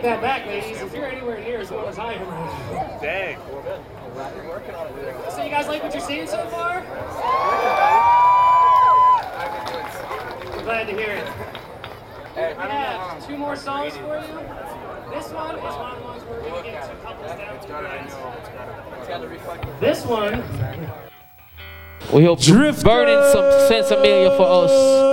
that back, ladies. If you're anywhere near as well as I am. Dang. So you guys like what you're seeing so far? I'm glad to hear it. We have 2 more songs for you. This one is one of the ones where we're going to get 2 couples down. It's got to reflect. This one. We hope you're burning some sense familiar for us.